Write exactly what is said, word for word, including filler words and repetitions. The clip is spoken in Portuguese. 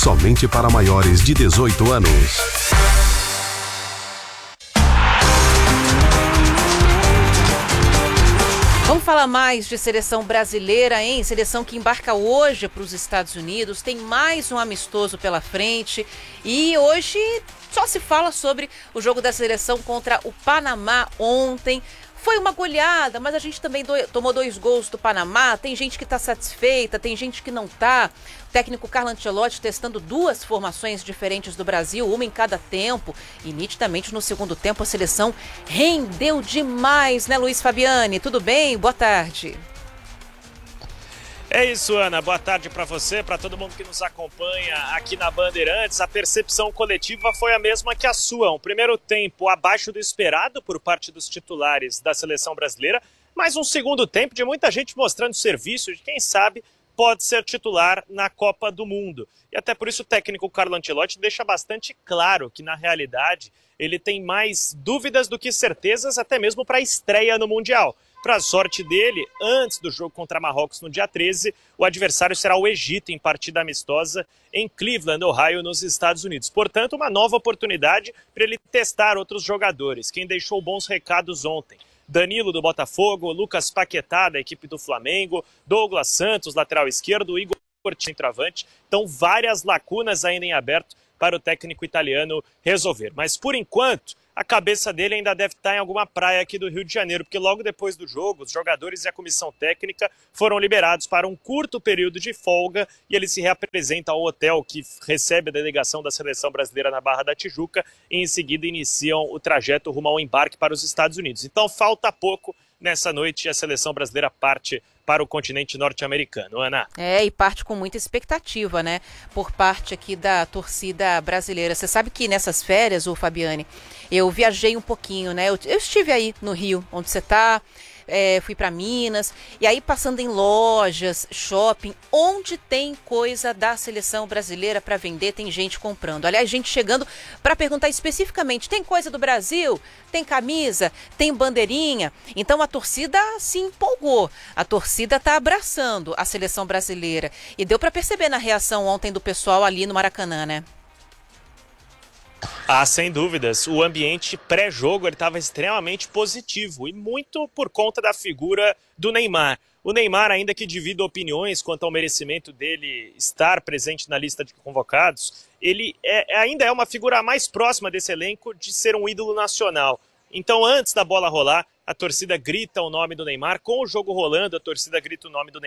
somente para maiores de dezoito anos. Vamos falar mais de seleção brasileira, hein? Seleção que embarca hoje para os Estados Unidos, tem mais um amistoso pela frente e hoje só se fala sobre o jogo da seleção contra o Panamá ontem. Foi uma goleada, mas a gente também do, tomou dois gols do Panamá. Tem gente que está satisfeita, tem gente que não está. O técnico Carlo Ancelotti testando duas formações diferentes do Brasil, uma em cada tempo. E nitidamente no segundo tempo a seleção rendeu demais, né, Luiz Fabiani? Tudo bem? Boa tarde. É isso, Ana. Boa tarde para você, para todo mundo que nos acompanha aqui na Bandeirantes. A percepção coletiva foi a mesma que a sua. Um primeiro tempo abaixo do esperado por parte dos titulares da seleção brasileira, mas um segundo tempo de muita gente mostrando serviço de quem sabe pode ser titular na Copa do Mundo. E até por isso o técnico Carlo Ancelotti deixa bastante claro que, na realidade, ele tem mais dúvidas do que certezas, até mesmo para a estreia no Mundial. Para a sorte dele, antes do jogo contra Marrocos no dia treze, o adversário será o Egito em partida amistosa em Cleveland, Ohio, nos Estados Unidos. Portanto, uma nova oportunidade para ele testar outros jogadores. Quem deixou bons recados ontem: Danilo do Botafogo, Lucas Paquetá da equipe do Flamengo, Douglas Santos, lateral esquerdo, Igor centroavante. Então, várias lacunas ainda em aberto para o técnico italiano resolver. Mas, por enquanto, a cabeça dele ainda deve estar em alguma praia aqui do Rio de Janeiro, porque logo depois do jogo, os jogadores e a comissão técnica foram liberados para um curto período de folga e ele se reapresenta ao hotel que recebe a delegação da seleção brasileira na Barra da Tijuca e em seguida iniciam o trajeto rumo ao embarque para os Estados Unidos. Então falta pouco. Nessa noite a seleção brasileira parte para o continente norte-americano. Ana. É, e parte com muita expectativa, né? Por parte aqui da torcida brasileira. Você sabe que nessas férias, ô Fabiane, eu viajei um pouquinho, né? Eu, eu estive aí no Rio, onde você tá. É, fui para Minas, e aí passando em lojas, shopping, onde tem coisa da seleção brasileira para vender, tem gente comprando. Aliás, gente chegando para perguntar especificamente: tem coisa do Brasil? Tem camisa? Tem bandeirinha? Então a torcida se empolgou, a torcida tá abraçando a seleção brasileira e deu para perceber na reação ontem do pessoal ali no Maracanã, né? Ah, sem dúvidas. O ambiente pré-jogo estava extremamente positivo e muito por conta da figura do Neymar. O Neymar, ainda que divida opiniões quanto ao merecimento dele estar presente na lista de convocados, ele é, ainda é uma figura mais próxima desse elenco de ser um ídolo nacional. Então, antes da bola rolar, a torcida grita o nome do Neymar. Com o jogo rolando, a torcida grita o nome do Neymar.